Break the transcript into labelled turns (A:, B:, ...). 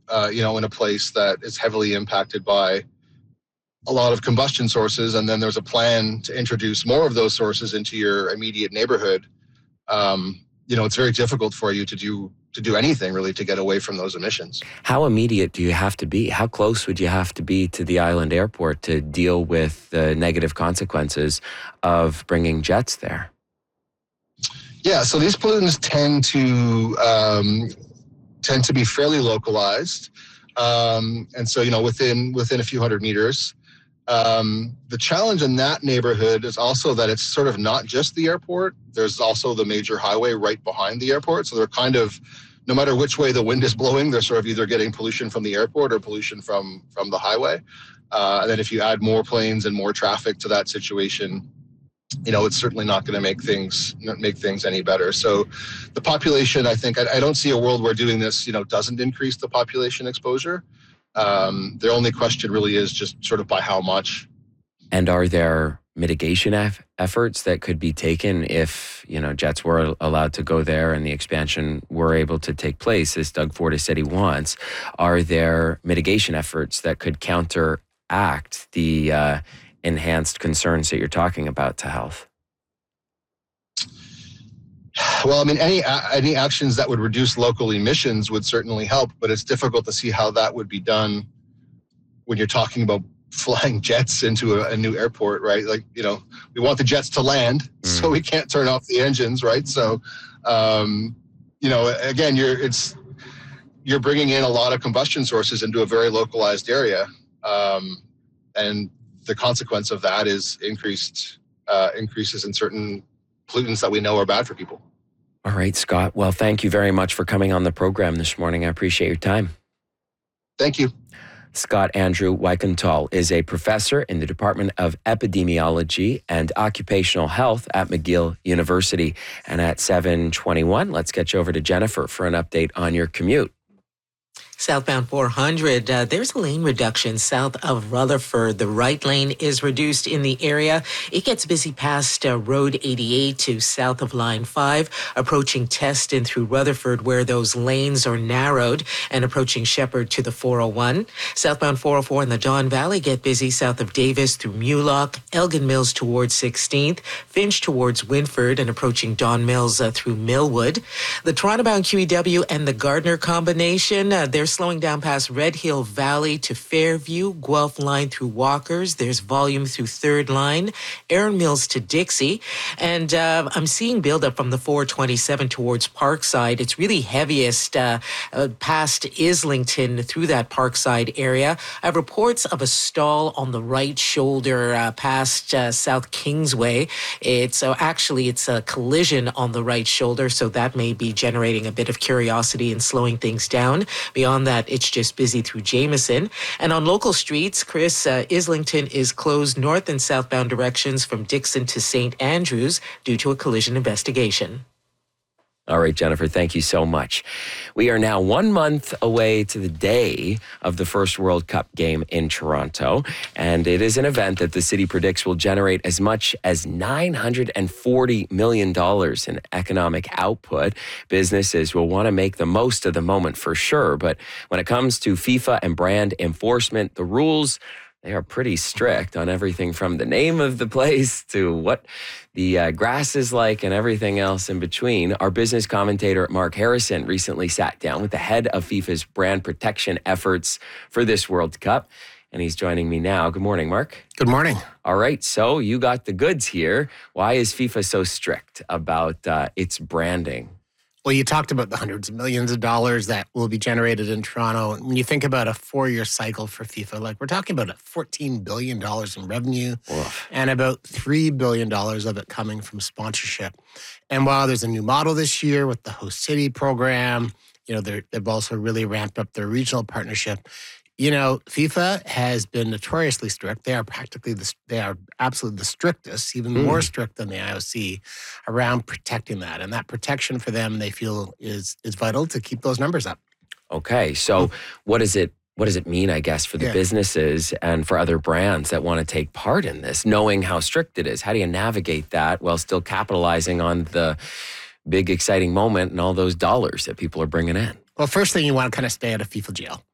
A: in a place that is heavily impacted by a lot of combustion sources, and then there's a plan to introduce more of those sources into your immediate neighborhood, it's very difficult for you to do anything really to get away from those emissions.
B: How immediate do you have to be? How close would you have to be to the island airport to deal with the negative consequences of bringing jets there?
A: Yeah, so these pollutants tend to be fairly localized, and so within a few hundred meters. The challenge in that neighborhood is also that it's sort of not just the airport. There's also the major highway right behind the airport. So they're kind of, no matter which way the wind is blowing, they're sort of either getting pollution from the airport or pollution from the highway. And then if you add more planes and more traffic to that situation, it's certainly not going to make things any better. So the population, I think, I don't see a world where doing this, doesn't increase the population exposure. The only question really is just sort of by how much.
B: And are there mitigation efforts that could be taken if, jets were allowed to go there and the expansion were able to take place, as Doug Ford has said he wants? Are there mitigation efforts that could counteract the enhanced concerns that you're talking about to health?
A: Well, any actions that would reduce local emissions would certainly help, but it's difficult to see how that would be done when you're talking about flying jets into a new airport, right? Like, we want the jets to land, so we can't turn off the engines, right? So, again, you're bringing in a lot of combustion sources into a very localized area, and the consequence of that is increases in certain pollutants that we know are bad for people.
B: All right, Scott. Well, thank you very much for coming on the program this morning. I appreciate your time.
A: Thank you.
B: Scott Andrew Weikenthal is a professor in the Department of Epidemiology and Occupational Health at McGill University. And at 7:21, let's get you over to Jennifer for an update on your commute.
C: Southbound 400, there's a lane reduction south of Rutherford. The right lane is reduced in the area. It gets busy past Road 88 to south of Line 5, approaching Teston through Rutherford where those lanes are narrowed, and approaching Shepherd to the 401. Southbound 404 in the Don Valley get busy south of Davis through Mulock, Elgin Mills towards 16th, Finch towards Winford, and approaching Don Mills through Millwood. The Toronto-bound QEW and the Gardner combination, they're slowing down past Red Hill Valley to Fairview, Guelph line through Walkers. There's volume through Third Line, Erin Mills to Dixie. And I'm seeing buildup from the 427 towards Parkside. It's really heaviest past Islington through that Parkside area. I have reports of a stall on the right shoulder past South Kingsway. It's a collision on the right shoulder, so that may be generating a bit of curiosity and slowing things down. Beyond that, it's just busy through Jameson. And on local streets, Chris, Islington is closed north and southbound directions from Dixon to St. Andrews due to a collision investigation.
B: All right, Jennifer, thank you so much. We are now 1 month away to the day of the first World Cup game in Toronto, and it is an event that the city predicts will generate as much as $940 million in economic output. Businesses will want to make the most of the moment for sure, but when it comes to FIFA and brand enforcement, the rules, they are pretty strict on everything from the name of the place to what the grass is like and everything else in between. Our business commentator, Mark Harrison, recently sat down with the head of FIFA's brand protection efforts for this World Cup, and he's joining me now. Good morning, Mark.
D: Good morning.
B: All right, so you got the goods here. Why is FIFA so strict about its branding?
D: Well, you talked about the hundreds of millions of dollars that will be generated in Toronto. When you think about a 4-year cycle for FIFA, we're talking about $14 billion in revenue.
B: Oof.
D: And about $3 billion of it coming from sponsorship. And while there's a new model this year with the host city program, they've also really ramped up their regional partnership. FIFA has been notoriously strict. They are absolutely the strictest, even more strict than the IOC, around protecting that. And that protection for them, they feel is vital to keep those numbers up.
B: Okay, so what does it mean, I guess, for the businesses and for other brands that want to take part in this, knowing how strict it is? How do you navigate that while still capitalizing on the big, exciting moment and all those dollars that people are bringing in?
D: Well, first thing, you want to kind of stay out of FIFA jail.